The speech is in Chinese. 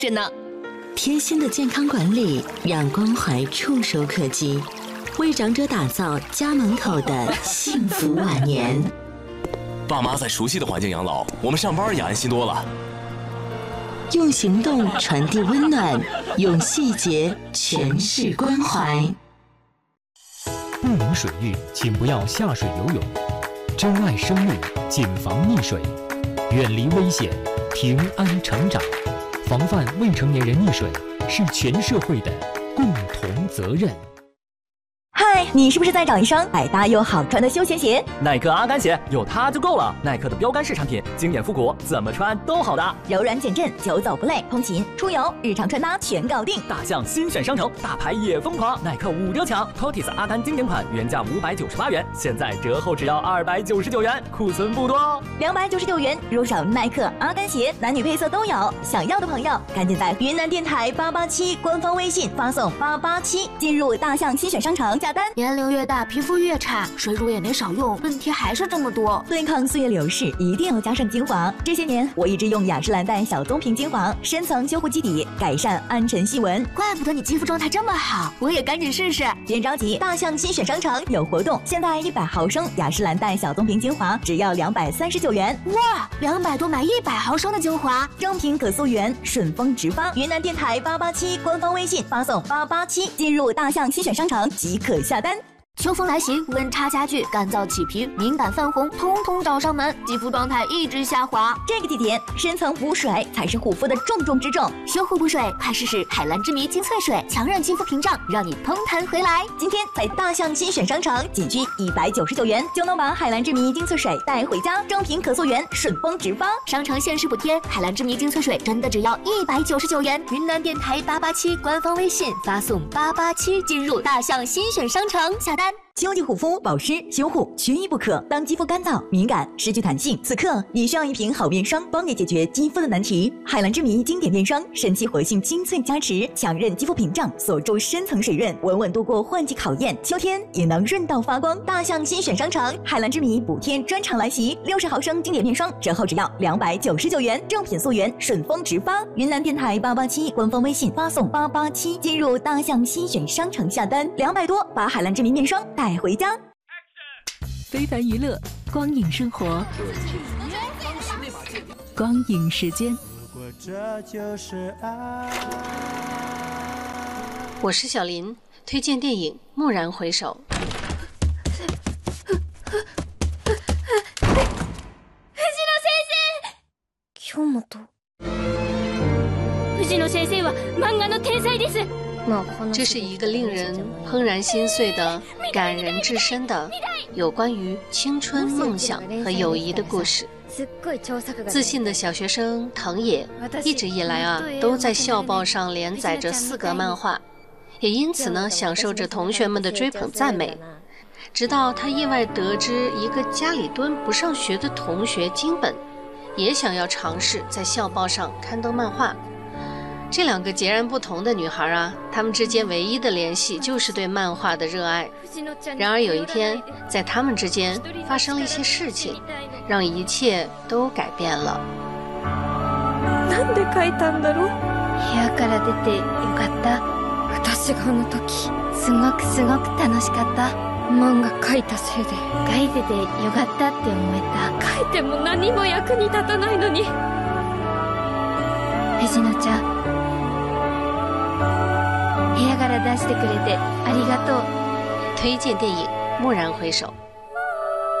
着呢。 贴心的健康管理让关怀触手可及，为长者打造家门口的幸福晚年。 爸妈在熟悉的环境养老，我们上班也安心多了。 用行动传递温暖，用细节诠释关怀。 不明水域，请不要下水游泳。珍爱生命，谨防溺水，远离危险，平安成长。防范未成年人溺水是全社会的共同责任。 嗨，你是不是在找一双百搭又好穿的休闲鞋？ 耐克阿甘鞋有它就够了。耐克的标杆式产品，经典复古，怎么穿都好的。 柔软减震，久走不累，通勤、出游、日常穿搭全搞定。 大象新选商城，大牌也疯狂，耐克5折抢。Totis 阿甘经典款原价598元，现在折后只要299元，库存不多哦。 299元入手耐克阿甘鞋，男女配色都有。想要的朋友赶紧在云南电台887官方微信发送887，进入大象新选商城下单。 年龄越大，皮肤越差，水乳也没少用，问题还是这么多。 对抗岁月流逝，一定要加上精华。这些年我一直用雅诗兰黛小棕瓶精华，深层修护基底，改善暗沉细纹。 怪不得你肌肤状态这么好，我也赶紧试试。 别着急，大象新选商城有活动，现在100毫升雅诗兰黛小棕瓶精华只要239元。 哇，200多买100毫升的精华， 正品可溯源，顺丰直发。云南电台887官方微信发送887，进入大象新选商城即可下单。 秋风来袭，温差加剧，干燥起皮，敏感泛红，通通找上门，肌肤状态一直下滑。 这个季节，深层补水才是护肤的重中之重。 修护补水，快试试海蓝之谜精粹水，强韧肌肤屏障，让你通弹回来。 今天在大象新选商城，仅需199元就能把海蓝之谜精粹水带回家，正品可溯源，顺丰直发。 商城限时补贴，海蓝之谜精粹水真的只要199元。云南电台887官方微信发送887，进入大象新选商城下单。 秋季护肤保湿修护缺一不可。当肌肤干燥、敏感、失去弹性，此刻你需要一瓶好面霜，帮你解决肌肤的难题。海蓝之谜经典面霜，神奇活性精粹加持，强韧肌肤屏障，锁住深层水润，稳稳度过换季考验。秋天也能润到发光。大象新选商城，海蓝之谜补贴专场来袭，60毫升经典面霜折后只要299元，正品溯源，顺丰直发。云南电台887官方微信发送887，进入大象新选商城下单，200多把海蓝之谜面霜带回家。 非凡娱乐，光影生活，光影时间。 我是小林，推荐电影《蓦然回首》。 藤野先生は漫画の天才です。 这是一个令人怦然心碎的、感人至深的有关于青春、梦想和友谊的故事。自信的小学生藤野一直以来都在校报上连载着4格漫画，也因此呢享受着同学们的追捧赞美。直到他意外得知一个家里蹲不上学的同学金本也想要尝试在校报上刊登漫画。这2个截然不同的女孩她们之间唯一的联系就是对漫画的热爱。然而有一天，在她们之间发生了一些事情，让一切都改变了。 なんで書いたんだろう。部屋から出てよかった。私があの時すごく楽しかった。漫画書いたせいで書いててよかったって思えた。書いても何も役に立たないのに。藤野ちゃん、部屋から出してくれてありがとう。 推荐电影《蓦然回首》。